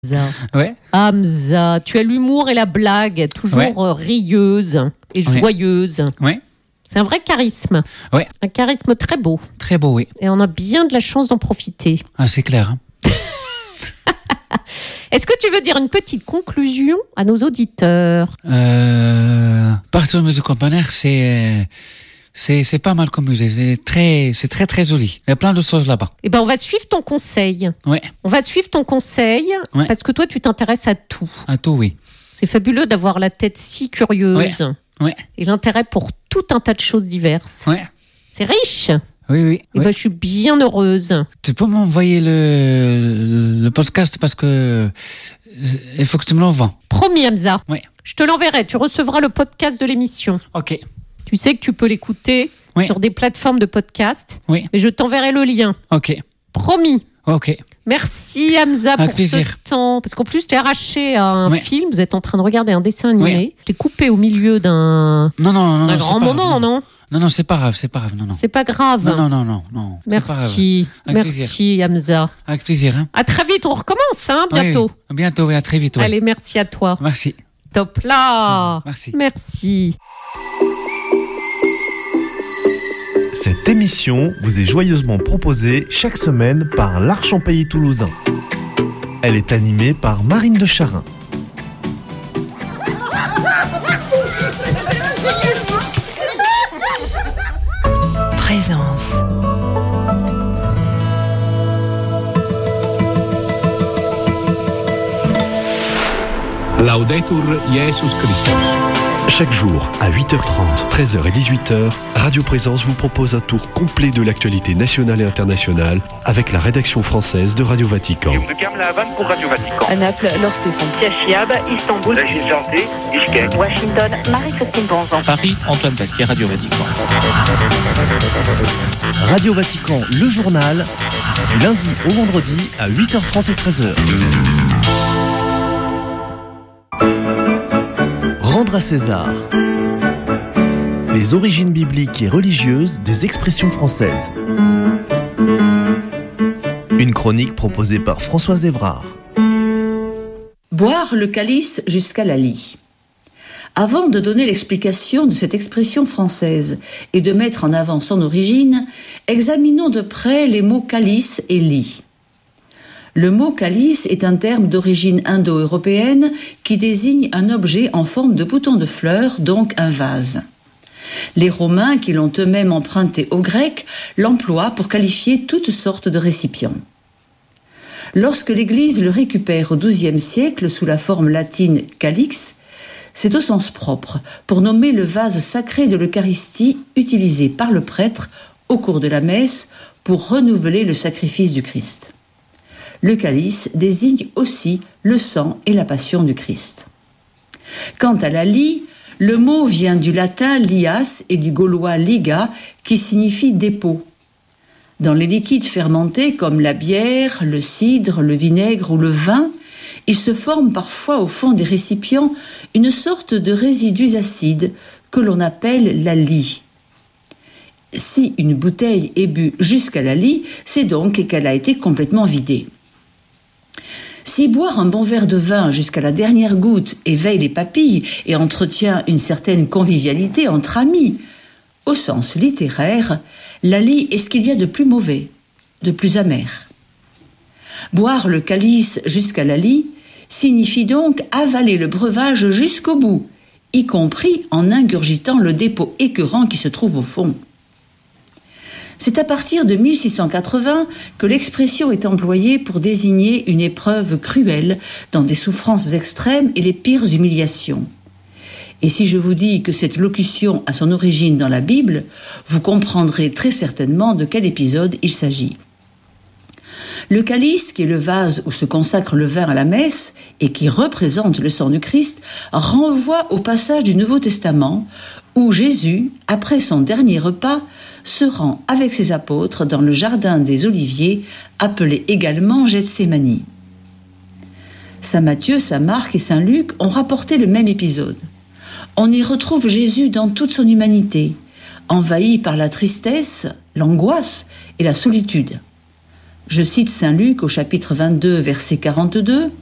Ouais. Hamza, tu as l'humour et la blague, toujours rieuse et joyeuse. Ouais. C'est un vrai charisme. Ouais. Un charisme très beau. Très beau, oui. Et on a bien de la chance d'en profiter. Ah, c'est clair. Hein. Est-ce que tu veux dire une petite conclusion à nos auditeurs? Partir de Campaner, c'est pas mal comme musée. C'est très très joli. Il y a plein de choses là-bas. Eh ben, on va suivre ton conseil. Ouais. On va suivre ton conseil parce que toi, tu t'intéresses à tout. À tout, oui. C'est fabuleux d'avoir la tête si curieuse. Ouais. Et l'intérêt pour tout un tas de choses diverses. Ouais. C'est riche. Oui. Et ben, je suis bien heureuse. Tu peux m'envoyer le podcast parce que il faut que tu me l'envoies. Promis, Hamza. Oui. Je te l'enverrai. Tu recevras le podcast de l'émission. Ok. Tu sais que tu peux l'écouter sur des plateformes de podcast. Oui. Mais je t'enverrai le lien. Ok. Promis. Ok. Merci Hamza pour ce temps. Parce qu'en plus, t'es arraché à un film. Vous êtes en train de regarder un dessin animé. Oui. Je t'ai coupé au milieu d'un grand moment, non? Non, c'est pas grave, non. C'est pas grave. Non. Merci. Merci Hamza. Avec plaisir. Hein. À très vite, on recommence bientôt. Oui. Bientôt, à très vite. Ouais. Allez, merci à toi. Merci. Top là. Merci. Cette émission vous est joyeusement proposée chaque semaine par l'Arche en Pays toulousain. Elle est animée par Marine de Charin. Présence. Laudetur Jesus Christus. Chaque jour, à 8h30, 13h et 18h, Radio Présence vous propose un tour complet de l'actualité nationale et internationale avec la rédaction française de Radio Vatican. Pour Radio Vatican. À Naples, Laure Stéphane. Cachiab, Istanbul. Bishkek. Washington, Marie-Christine Bonzan. Paris, Antoine Pasquier, Radio Vatican. Radio Vatican, le journal, du lundi au vendredi à 8h30 et 13h. Rendre à César. Les origines bibliques et religieuses des expressions françaises. Une chronique proposée par Françoise Évrard. Boire le calice jusqu'à la lie. Avant de donner l'explication de cette expression française et de mettre en avant son origine, examinons de près les mots calice et lie. Le mot calice est un terme d'origine indo-européenne qui désigne un objet en forme de bouton de fleurs, donc un vase. Les Romains, qui l'ont eux-mêmes emprunté aux Grecs, l'emploient pour qualifier toutes sortes de récipients. Lorsque l'Église le récupère au XIIe siècle sous la forme latine calix, c'est au sens propre, pour nommer le vase sacré de l'Eucharistie utilisé par le prêtre au cours de la messe pour renouveler le sacrifice du Christ. Le calice désigne aussi le sang et la passion du Christ. Quant à la lie, le mot vient du latin lias et du gaulois liga qui signifie dépôt. Dans les liquides fermentés comme la bière, le cidre, le vinaigre ou le vin, il se forme parfois au fond des récipients une sorte de résidus acides que l'on appelle la lie. Si une bouteille est bue jusqu'à la lie, c'est donc qu'elle a été complètement vidée. Si boire un bon verre de vin jusqu'à la dernière goutte éveille les papilles et entretient une certaine convivialité entre amis, au sens littéraire, la lie est ce qu'il y a de plus mauvais, de plus amer. Boire le calice jusqu'à la lie signifie donc avaler le breuvage jusqu'au bout, y compris en ingurgitant le dépôt écœurant qui se trouve au fond. C'est à partir de 1680 que l'expression est employée pour désigner une épreuve cruelle dans des souffrances extrêmes et les pires humiliations. Et si je vous dis que cette locution a son origine dans la Bible, vous comprendrez très certainement de quel épisode il s'agit. Le calice, qui est le vase où se consacre le vin à la messe et qui représente le sang du Christ, renvoie au passage du Nouveau Testament où Jésus, après son dernier repas, se rend avec ses apôtres dans le jardin des Oliviers, appelé également Gethsémani. Saint Matthieu, Saint Marc et Saint Luc ont rapporté le même épisode. On y retrouve Jésus dans toute son humanité, envahi par la tristesse, l'angoisse et la solitude. Je cite Saint Luc au chapitre 22, verset 42.